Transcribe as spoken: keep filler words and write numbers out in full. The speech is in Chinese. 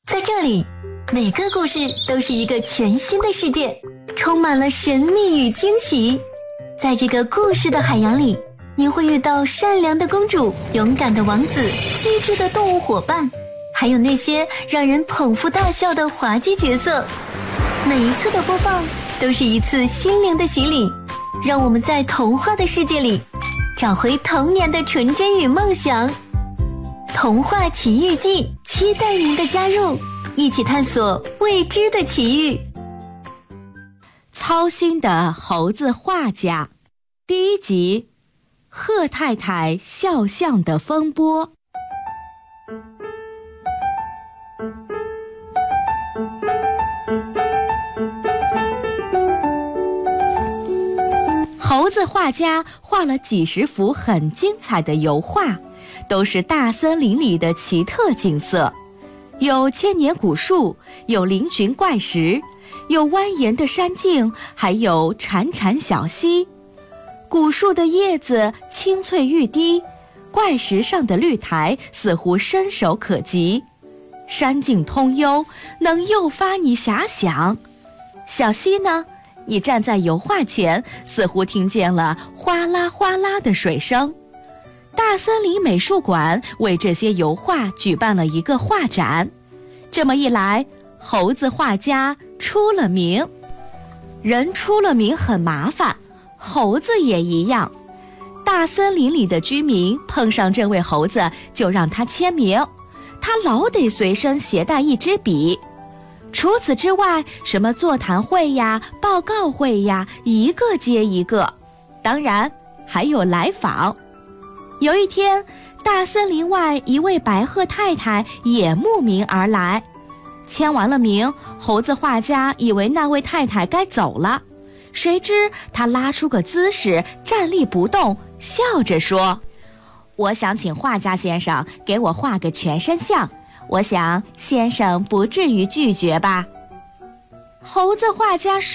在这里，每个故事都是一个全新的世界，充满了神秘与惊喜。在这个故事的海洋里，你会遇到善良的公主、勇敢的王子、机智的动物伙伴，还有那些让人捧腹大笑的滑稽角色。每一次的播放都是一次心灵的洗礼，让我们在童话的世界里找回童年的纯真与梦想。童话奇遇记，期待您的加入，一起探索未知的奇遇。 操心的猴子画家，第一集，贺太太肖像的风波。猴子画家画了几十幅很精彩的油画，都是大森林里的奇特景色，有千年古树，有嶙峋怪石，有蜿蜒的山径，还有潺潺小溪。古树的叶子青翠欲滴，怪石上的绿台似乎伸手可及，山径通幽，能诱发你遐想。小溪呢，你站在油画前，似乎听见了哗啦哗啦的水声。大森林美术馆为这些油画举办了一个画展，这么一来，猴子画家出了名。人出了名很麻烦，猴子也一样。大森林里的居民碰上这位猴子，就让他签名，他老得随身携带一支笔。除此之外，什么座谈会呀、报告会呀，一个接一个。当然，还有来访。有一天，大森林外一位白鹤太太也慕名而来。签完了名，猴子画家以为那位太太该走了，谁知她拉出个姿势，站立不动，笑着说：“我想请画家先生给我画个全身像，我想先生不至于拒绝吧。”猴子画家